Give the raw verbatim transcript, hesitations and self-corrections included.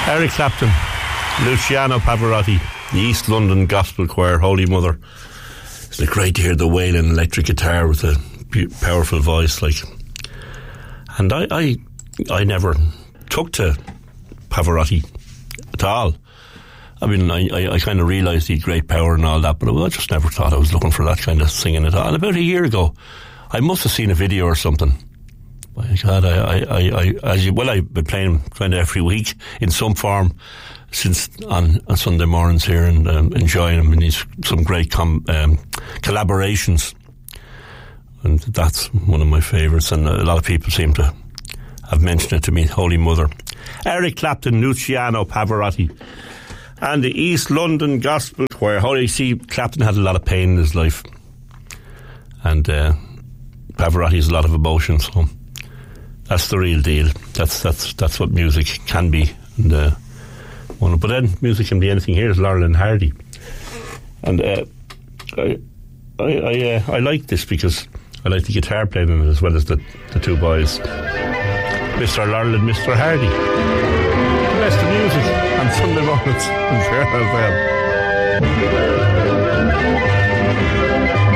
Eric Clapton, Luciano Pavarotti, the East London Gospel Choir, Holy Mother. Isn't it great to hear the wailing electric guitar with a powerful voice, like? And I, I, I never took to Pavarotti at all. I mean, I, I, I kind of realised he had great power and all that, but I just never thought I was looking for that kind of singing at all. And about a year ago, I must have seen a video or something. My God, I, I, I, I as you, well, I've been playing kind of every week in some form since on, on Sunday mornings here, and um, enjoying him, and he's some great com, um, collaborations, and that's one of my favourites, and a lot of people seem to have mentioned it to me. Holy Mother. Eric Clapton, Luciano Pavarotti, and the East London Gospel Choir. Holy, see, Clapton had a lot of pain in his life, and uh, Pavarotti has a lot of emotion, so that's the real deal. That's that's that's what music can be. And uh, well, but then music can be anything. Here's Laurel and Hardy, and uh, I I I, uh, I like this because I like the guitar playing in it as well as the, the two boys, Mister Laurel and Mister Hardy. Bless the music on Sunday mornings in Fairfield.